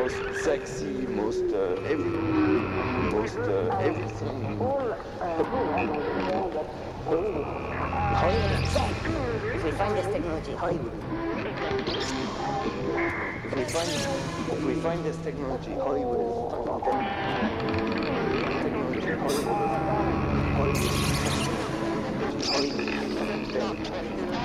most sexy, most everything. Hollywood. If we find this technology, Hollywood. If we find this technology, Hollywood is fucking dead. Technology, Hollywood is dead.